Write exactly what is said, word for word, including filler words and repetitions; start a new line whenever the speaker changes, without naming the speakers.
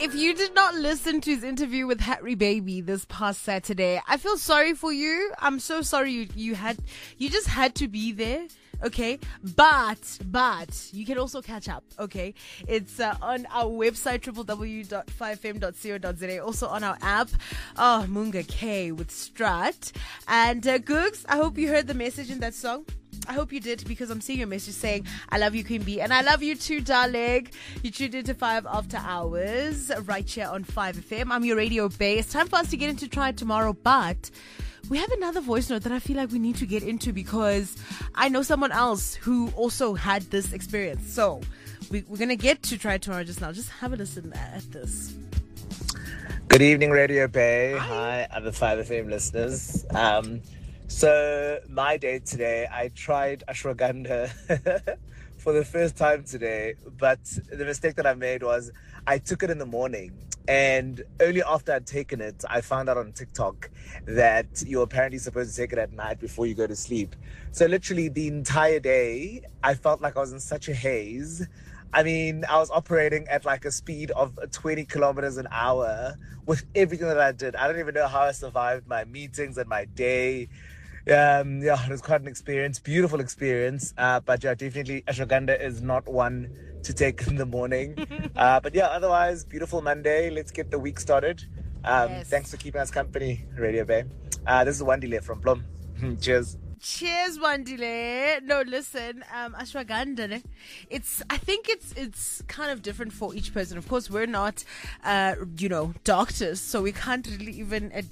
if you did not listen to his interview with Harry Baby this past Saturday, I feel sorry for you. I'm so sorry you, you had, you just had to be there. Okay, but, but, you can also catch up, okay? It's uh, on our website, w w w dot five f m dot co dot z a, also on our app, oh, Munga K with Strut. And uh, Googs, I hope you heard the message in that song. I hope you did, because I'm seeing your message saying, I love you, Queen B. And I love you too, darling. You tuned into five After Hours, right here on five F M. I'm your radio bae. It's time for us to get into Try It Tomorrow, but we have another voice note that I feel like we need to get into, because I know someone else who also had this experience. So we, we're going to get to Try It Tomorrow just now. Just have a listen at this.
Good evening, Radio Bay. Hi, Hi other five F M listeners. Um, so my day today, I tried ashwagandha for the first time today, but the mistake that I made was I took it in the morning. And only after I'd taken it, I found out on TikTok that you're apparently supposed to take it at night before you go to sleep. So literally the entire day, I felt like I was in such a haze. I mean, I was operating at like a speed of twenty kilometers an hour with everything that I did. I don't even know how I survived my meetings and my day. Um, yeah, it was quite an experience, beautiful experience. Uh, but yeah, definitely ashwagandha is not one to take in the morning. uh, but yeah, otherwise, beautiful Monday. Let's get the week started. Um,
Yes.
Thanks for keeping us company, Radio Bay. Uh, this is Wandile from Plum. Cheers.
Cheers, Wandile. No, listen, um, ashwagandha, ne? It's, I think it's, it's kind of different for each person. Of course, we're not, uh, you know, doctors, so we can't really even